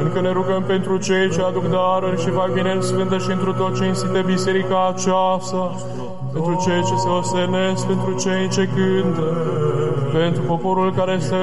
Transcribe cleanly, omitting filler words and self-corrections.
încă ne rugăm pentru cei ce aduc daruri și fac bine în sfântă și întru tot cinstită biserica aceasta, pentru cei ce se ostenesc, pentru cei ce cântă, pentru poporul care stă